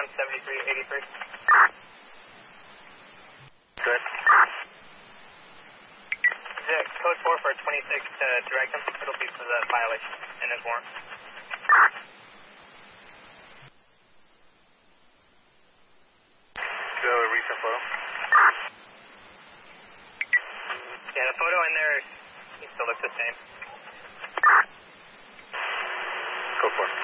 7383. Good. Code 4 for 26 to direct him. It'll be for the violation in his warrant. Do you have a recent photo? Yeah, the photo in there, he still looks the same. Go for it.